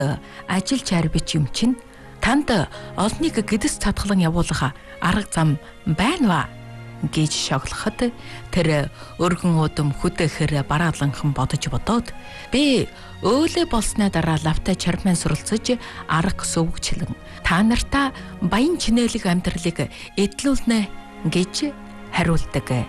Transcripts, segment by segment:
ажил чар бич юм чинь танд олныг гэдэс цадгалан явуулах арга зам байна ва гэж шоглоход тэр өргөн удам хүдэхэр барааланхан бодоод би өөлөө болсны дараа лавтай чарман суралцаж арга сувгчлан та нартаа баян чинэлэг амьдралыг эдлүүлнэ гэж хариулдаг.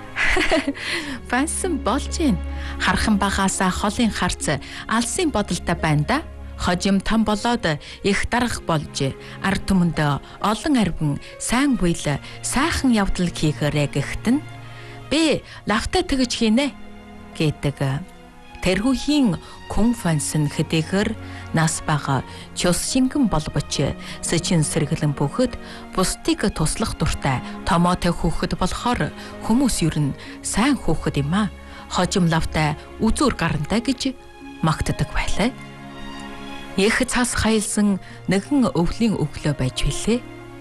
Фансан болж гин хархан багаасаа холын харц алсын бодолтой байна да. Хожим там болоод их дарах болж ард түмэнд олон арвин сайн буйл сайхан явдал хийхээрэ гэхтэн би лавтай тэгж хийнэ гэдэг. Тэрхүүхийн Кун Фансан хэдийгээр нас бага чус шингэн болбоч сэчин сэргэлэн бөхөд бусдыг туслах дуртай томоотой хүүхэд болохоор хүмүүс юу н сайн хүүхэд юм а. Хожим лавтай үзүүр гарантай гэж магтдаг байлаа. Их цас хайлсан нэгэн өвлийн өглөө байж билээ.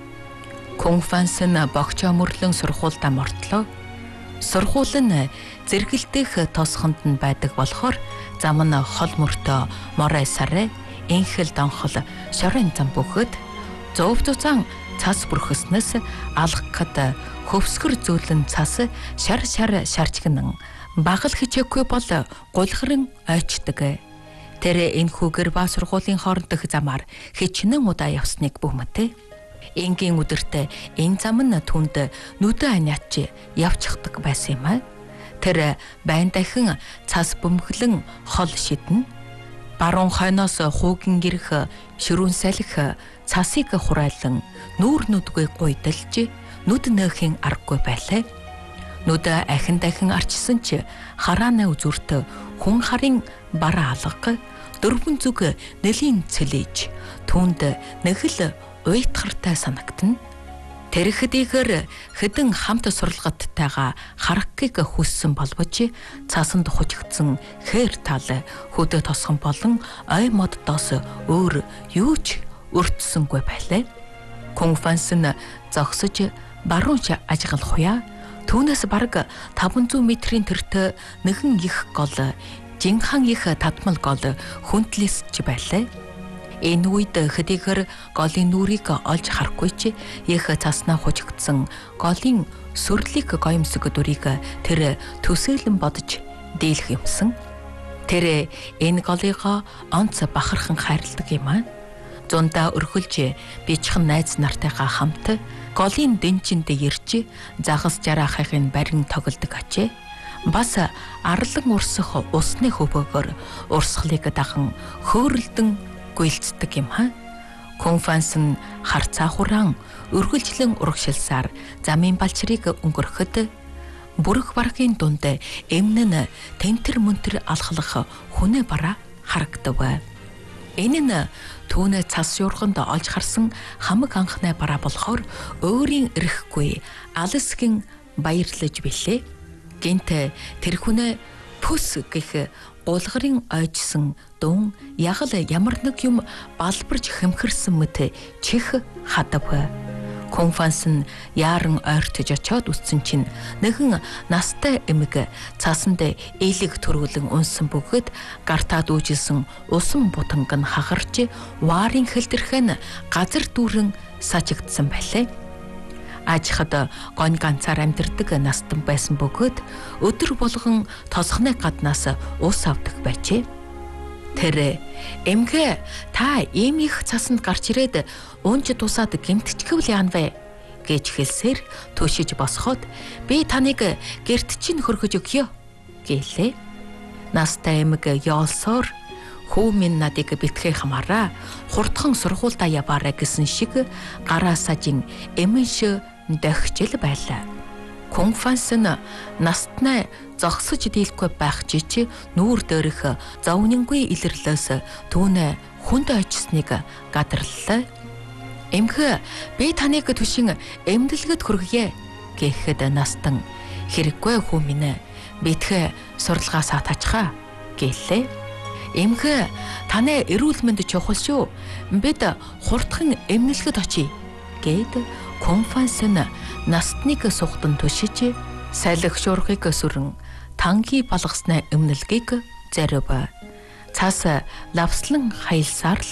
Кун Фансан богчоо мөрлөн сургуультай мортлоо. Сургууль нь зэргэлдэх тосхонд нь байдаг болохоор зам нь хол мөртөө морой сарэ энхэл донхол шорын зам бөхөд зөв зузаан цас бүрхэснээс алгахад хөвсгөр зөөлөн цас шар шарчгнан багал хичээгүй бол гулхран ойчдаг. Тэр энэхүүгээр ба сургуулийн хоорондох замаар хичнээн удаа явсныг бүхмэтэй. Энгийн өдөртөө энэ зам нь түнд нүдэ аниач явчихдаг байсан юм а. Тэр байн дахин цас бөмбөглөн хол шиднэ. Баруун хойноос хуугин гэрх ширүүн салхи цасыг хурайлан нүүр нүдгүй гуйдалж нүд нөхийн аргагүй байлаа. Нүд ахин дахин арчсан ч харааны үзүүрт хүн харын бараа алга дөрвөн зүг нэлийн цэлэж түнд нэгэл уйтгартай санагдана. Тэр хэдийгээр хэдэн хамт суралгаттайгаа харахыг хүссэн болбоч цаасанд хужигдсан хээр тал хөдөө тосгон болон ой моддоос өөр юу ч өртсөнгүй байлаа. Кун Фансан зогсож баруунч ажиглахуя түүнээс бараг 500 метрийн тэртээ нэгэн их гол жинхан их татмал гол хүндлэсч байлаа. Энэ үед хэдийгээр голын нүрийг олж харахгүй ч их цаснаа хужигдсан голын сүрлийг гоёмсог дүрийг тэр төсөөлөн бодож дийлэх юмсан. Тэр энэ голыгоо онц бахархан хайрладаг юм а. Зундаа өргөлж бичхэн найз нартайгаа хамт голын дэнчинд ирж загас жараахын барин тоглодог ачээ. Бас арлан урсах усны хөвөөгөр урсгалыг дахан хөөрөлдөн гүйлцдэг юм а. Кун Фансан харцаа хураан өргөлжлэн урагшилсаар замын балчрыг өнгөрөхөд бүрэх баргийн дунд эмнэн тентэр мөнтэр алхлах хүнээ бараа харагдав. Энэ нь түүнээ цас шуурганд олж харсан хамаг анхны бараа болохоор өөрийн эрэхгүй алсгийн баярлаж билээ. Гинт тэр хүнээ пүс гэх гулгарын ойжсан дун ягал ямар нэг юм балбарж хэмхэрсэн мэт чих хадав. Кун Фансан яаран ойртож очоод үссэн чинь нэгэн настай эмэг цаасанд ээлэг төрүүлэн унсан бөгөөд гартаад үүжилсэн усан бутанг нь хагарч варын хэлдэрхэн газар дүүрэн сажигдсан байлаа. Ажихад гонь ганцаар амьдэрдэг настан байсан бөгөөд өдөр болгон тосхны гаднаас ус авдаг байжээ. Тэр эмгээ та ийм их цасанд гарч ирээд унж тусаад гэмтчихвэл яана вэ гэж хэлсээр төшиж босоход би таныг гэрт чинь хөргөж өгье гэлээ. Настай эмэг яолсоор хүү минь надыг битгий хамаараа хурдхан сургуультай яваарэ гэсэн шиг гараа сажин эмэнш дохижл байлаа. Кун Фансан настнаа зогсож дийлэхгүй байх жич нүүр дээрх зовнингүй илэрлээс түүнээ хүнд очсныг гадарлаа. Эмхэ би таныг түшин эмдэлгэд хүргье гэхэд настан хэрэггүй хүү минь битгэ сурлагаасаа тачхаа гэлээ. Эмхэ таны эрүүл мэнд чухал шүү. Бид хурдхан эмнэлгэд очие гэд Кун Фансан настныг сухтан түшиж салхи шуурхыг сүрэн танги балгаснаа эмнэлгийг зарив. Цаас лавслан хаялсаар